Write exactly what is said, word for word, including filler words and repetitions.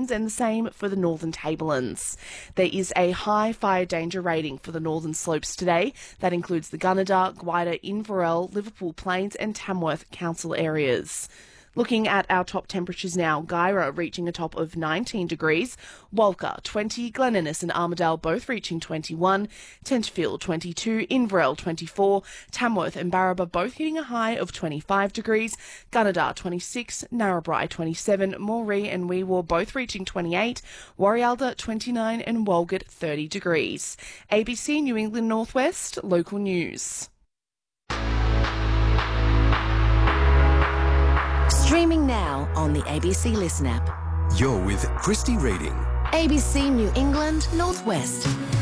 Plains and the same for the Northern Tablelands. There is a high fire danger rating for the Northern Slopes today. That includes the Gunnedah, Gwydir, Inverell, Liverpool Plains and Tamworth council areas. Looking at our top temperatures now, Guyra reaching a top of nineteen degrees, Walker twenty, Glen Innes and Armidale both reaching twenty-one, Tenterfield twenty-two, Inverell twenty-four, Tamworth and Barraba both hitting a high of twenty-five degrees, Gunnedah twenty-six, Narrabri twenty-seven, Moree and Weewar both reaching twenty-eight, Warialda twenty-nine and Walgett thirty degrees. A B C New England Northwest, local news. Streaming now on the A B C Listen app. You're with Christy Reading. A B C New England Northwest.